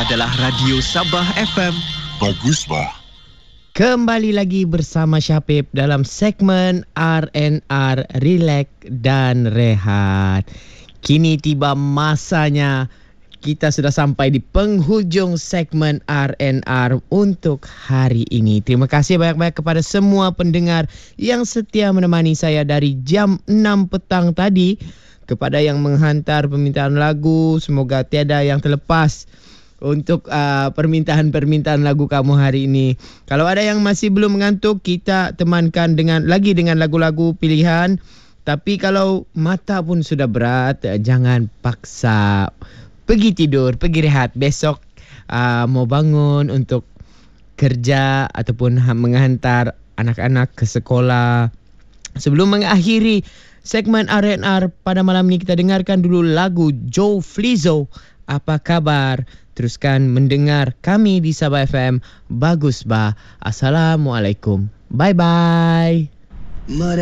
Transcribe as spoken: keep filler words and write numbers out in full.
adalah Radio Sabah F M. Bagus bah. Kembali lagi bersama Syapib dalam segmen R and R Relax dan Rehat. Kini tiba masanya kita sudah sampai di penghujung segmen R and R untuk hari ini. Terima kasih banyak-banyak kepada semua pendengar yang setia menemani saya dari jam enam petang tadi. Kepada yang menghantar permintaan lagu, semoga tiada yang terlepas untuk uh, permintaan-permintaan lagu kamu hari ini. Kalau ada yang masih belum mengantuk, kita temankan dengan lagi dengan lagu-lagu pilihan. Tapi kalau mata pun sudah berat, jangan paksa. Pergi tidur, pergi rehat. Besok uh, mau bangun untuk kerja ataupun menghantar anak-anak ke sekolah. Sebelum mengakhiri segmen R and R pada malam ini, kita dengarkan dulu lagu Joe Flizzo, Apa Kabar? Teruskan mendengar kami di Sabah F M. Bagus bah. Assalamualaikum. Bye-bye.